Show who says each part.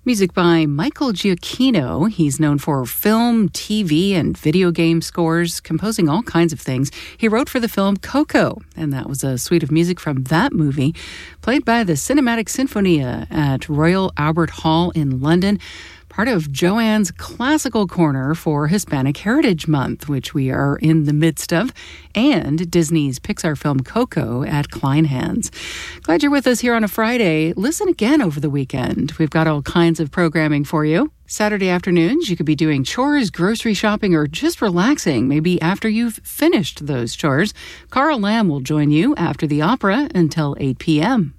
Speaker 1: Music by Michael Giacchino. He's known for film, TV, and video game scores, composing all kinds of things. He wrote for the film Coco, and that was a suite of music from that movie, played by the Cinematic Sinfonia at Royal Albert Hall in London, part of Joanne's Classical Corner for Hispanic Heritage Month, which we are in the midst of, and Disney's Pixar film Coco at Kleinhans. Glad you're with us here on a Friday. Listen again over the weekend. We've got all kinds of programming for you. Saturday afternoons, you could be doing chores, grocery shopping, or just relaxing, maybe after you've finished those chores. Carl Lamb will join you after the opera until 8 p.m.